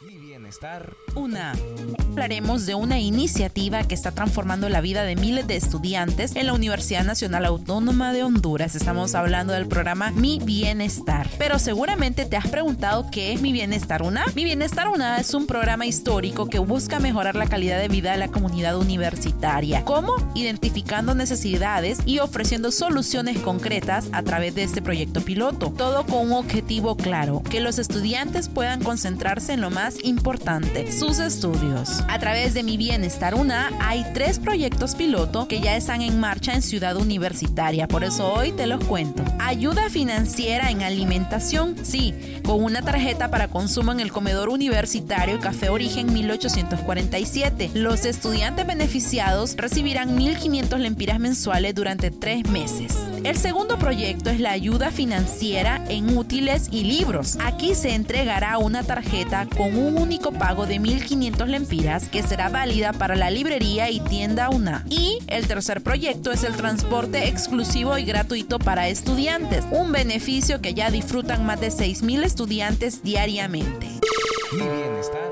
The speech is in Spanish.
Mi bienestar. Hablaremos de una iniciativa que está transformando la vida de miles de estudiantes en la Universidad Nacional Autónoma de Honduras. Estamos hablando del programa Mi Bienestar. Pero seguramente te has preguntado ¿qué es Mi Bienestar UNA? Mi Bienestar UNA es un programa histórico que busca mejorar la calidad de vida de la comunidad universitaria. ¿Cómo? Identificando necesidades y ofreciendo soluciones concretas a través de este proyecto piloto. Todo con un objetivo claro, que los estudiantes puedan concentrarse en lo más importante, sus estudios. A través de Mi Bienestar UNA hay 3 proyectos piloto que ya están en marcha en Ciudad Universitaria, por eso hoy te los cuento. Ayuda financiera en alimentación, sí, con una tarjeta para consumo en el comedor universitario Café Origen 1847. Los estudiantes beneficiados recibirán 1.500 lempiras mensuales durante 3 meses. El segundo proyecto es la ayuda financiera en útiles y libros. Aquí se entregará una tarjeta con un único pago de 1.500 lempiras que será válida para la librería y tienda UNA. Y el tercer proyecto es el transporte exclusivo y gratuito para estudiantes, un beneficio que ya disfrutan más de 6.000 estudiantes diariamente. Mi bienestar.